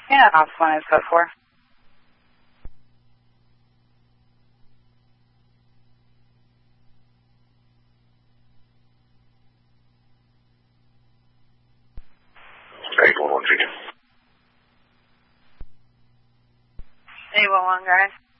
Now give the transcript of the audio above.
Yeah, Office 1 is code 4. Eight one one, Virginia. 811, guys.